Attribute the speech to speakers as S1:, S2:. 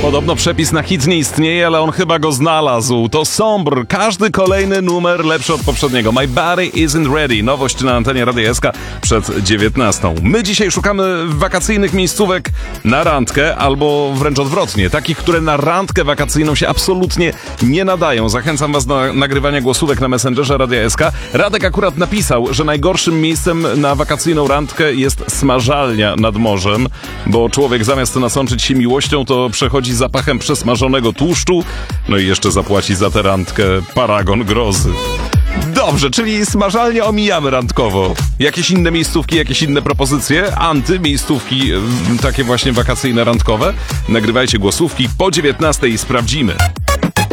S1: Podobno przepis na hit nie istnieje, ale on chyba go znalazł. To Sombr. Każdy kolejny numer lepszy od poprzedniego. My Body Isn't Ready. Nowość na antenie Radia SK przed 19. My dzisiaj szukamy wakacyjnych miejscówek na randkę, albo wręcz odwrotnie. Takich, które na randkę wakacyjną się absolutnie nie nadają. Zachęcam was do nagrywania głosówek na Messengerze Radia SK. Radek akurat napisał, że najgorszym miejscem na wakacyjną randkę jest smażalnia nad morzem, bo człowiek zamiast nasączyć się miłością, to przechodzi zapachem przesmażonego tłuszczu, no i jeszcze zapłaci za tę randkę paragon grozy. Dobrze, czyli smażalnie omijamy randkowo. Jakieś inne miejscówki, jakieś inne propozycje? Miejscówki takie właśnie wakacyjne, randkowe? Nagrywajcie głosówki po 19 i sprawdzimy.